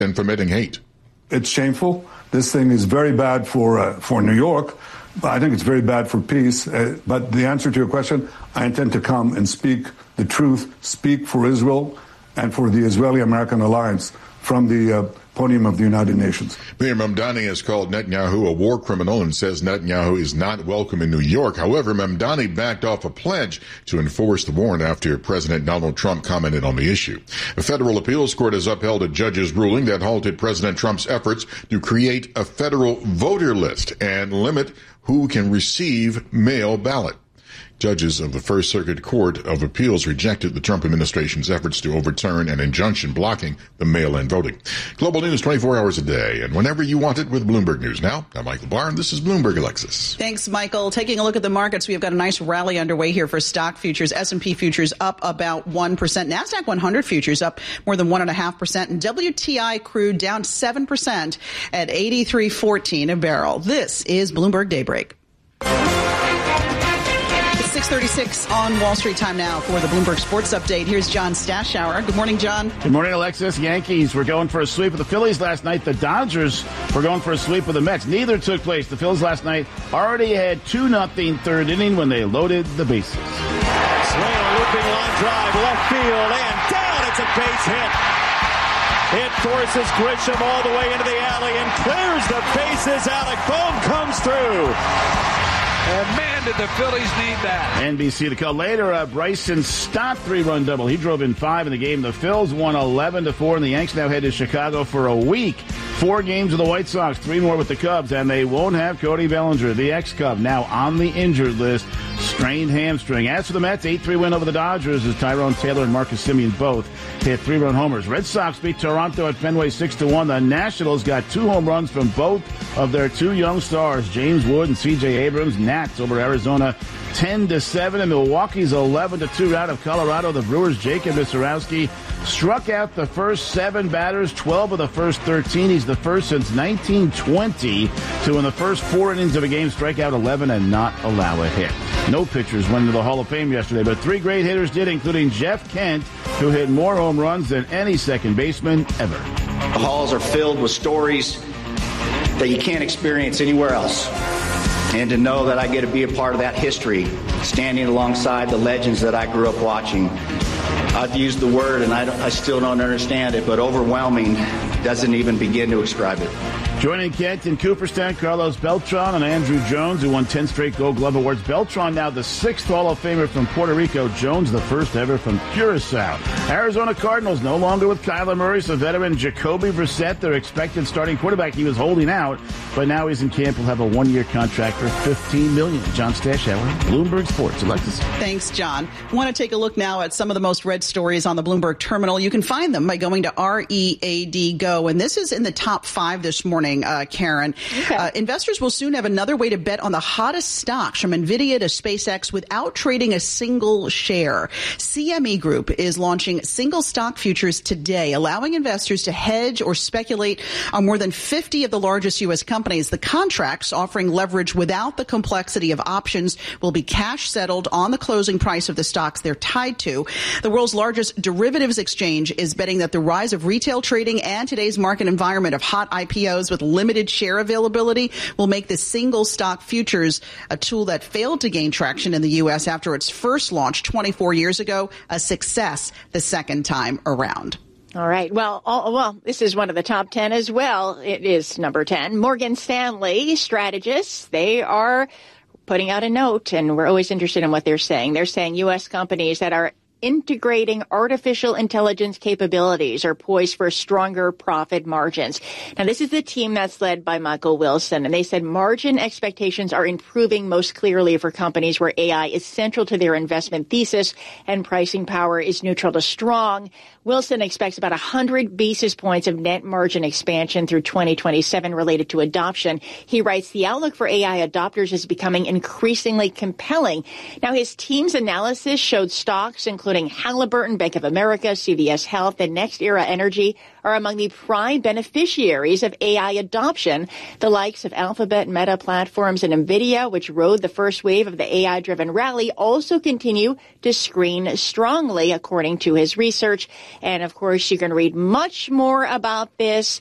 and fomenting hate. It's shameful. This thing is very bad for New York. I think it's very bad for peace. But the answer to your question, I intend to come and speak the truth, speak for Israel and for the Israeli-American alliance from the podium of the United Nations. Mayor Mamdani has called Netanyahu a war criminal and says Netanyahu is not welcome in New York. However, Mamdani backed off a pledge to enforce the warrant after President Donald Trump commented on the issue. A federal appeals court has upheld a judge's ruling that halted President Trump's efforts to create a federal voter list and limit who can receive mail ballot. Judges of the First Circuit Court of Appeals rejected the Trump administration's efforts to overturn an injunction blocking the mail-in voting. Global news 24 hours a day and whenever you want it with Bloomberg News. Now, I'm Michael Barr, and this is Bloomberg Alexis. Thanks, Michael. Taking a look at the markets, we've got a nice rally underway here for stock futures. S&P futures up about 1%. NASDAQ 100 futures up more than 1.5%. And WTI crude down 7% at $83.14 a barrel. This is Bloomberg Daybreak. 6:36 on Wall Street time now for the Bloomberg Sports Update. Here's John Stashower. Good morning, John. Good morning, Alexis. Yankees were going for a sweep of the Phillies last night. The Dodgers were going for a sweep of the Mets. Neither took place. The Phillies last night already had 2-0 third inning when they loaded the bases. Swing, a looping line drive, left field, and down. It's a base hit. It forces Grisham all the way into the alley and clears the bases. Alec Bohm comes through. And man, did the Phillies need that. NBC the call later. Bryson Stott 3-run double. He drove in 5 in the game. The Phils won 11-4, and the Yanks now head to Chicago for a week. 4 games with the White Sox, 3 more with the Cubs, and they won't have Cody Bellinger, the ex-Cub, now on the injured list. Strained hamstring. As for the Mets, 8-3 win over the Dodgers as Tyrone Taylor and Marcus Semien both hit 3-run homers. Red Sox beat Toronto at Fenway 6-1. The Nationals got 2 home runs from both of their 2 young stars, James Wood and C.J. Abrams. Nats over Arizona 10-7, and Milwaukee's 11-2 out of Colorado. The Brewers' Jacob Visarowski struck out the first 7 batters, 12 of the first 13. He's the first since 1920 to, in the first 4 innings of a game, strike out 11 and not allow a hit. No pitchers went into the Hall of Fame yesterday, but 3 great hitters did, including Jeff Kent, who hit more home runs than any second baseman ever. The halls are filled with stories that you can't experience anywhere else. And to know that I get to be a part of that history, standing alongside the legends that I grew up watching. I've used the word, and I still don't understand it, but overwhelming doesn't even begin to describe it. Joining Kent in Cooperstown, Carlos Beltran and Andrew Jones, who won 10 straight Gold Glove Awards. Beltran now the 6th Hall of Famer from Puerto Rico. Jones the first ever from Curacao. Arizona Cardinals no longer with Kyler Murray, so veteran Jacoby Brissett, their expected starting quarterback. He was holding out, but now he's in camp. Will have a 1-year contract for $15 million. John Stashower, Bloomberg Sports. Alexis. Thanks, John. I want to take a look now at some of the most read stories on the Bloomberg terminal. You can find them by going to READ Go, and this is in the top 5 this morning. Karen. Okay. Investors will soon have another way to bet on the hottest stocks from NVIDIA to SpaceX without trading a single share. CME Group is launching single stock futures today, allowing investors to hedge or speculate on more than 50 of the largest U.S. companies. The contracts, offering leverage without the complexity of options, will be cash settled on the closing price of the stocks they're tied to. The world's largest derivatives exchange is betting that the rise of retail trading and today's market environment of hot IPOs with limited share availability will make the single stock futures, a tool that failed to gain traction in the U.S. after its first launch 24 years ago, a success the second time around. All right. Well, this is one of the top 10 as well. It is number 10. Morgan Stanley strategists, they are putting out a note, and we're always interested in what they're saying. They're saying U.S. companies that are integrating artificial intelligence capabilities are poised for stronger profit margins. Now, this is the team that's led by Michael Wilson, and they said margin expectations are improving most clearly for companies where AI is central to their investment thesis and pricing power is neutral to strong. Wilson expects about 100 basis points of net margin expansion through 2027 related to adoption. He writes, the outlook for AI adopters is becoming increasingly compelling. Now, his team's analysis showed stocks, including including Halliburton, Bank of America, CVS Health, and NextEra Energy, are among the prime beneficiaries of AI adoption. The likes of Alphabet, Meta Platforms, and NVIDIA, which rode the first wave of the AI-driven rally, also continue to screen strongly, according to his research. And, of course, you can read much more about this